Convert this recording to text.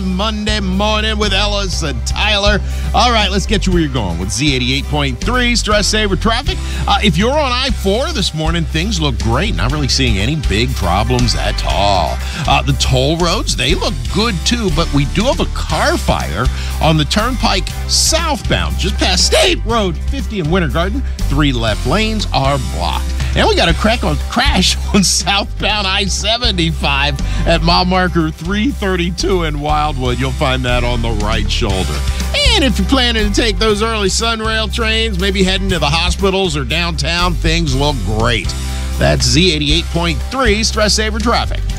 Monday morning with Ellis and Tyler. All right, let's get you where you're going with Z88.3 Stress Saver Traffic. If you're on I-4 this morning, things look great. Not really seeing any big problems at all. The toll roads, they look good too, but we do have a car fire on the Turnpike southbound, just past State Road 50 in Winter Garden. 3 left lanes are blocked. And we got a crash on southbound I-75 at mile marker 332 in Wildwood. You'll find that on the right shoulder. And if you're planning to take those early Sunrail trains, maybe heading to the hospitals or downtown, things look great. That's Z88.3 Stress Saver Traffic.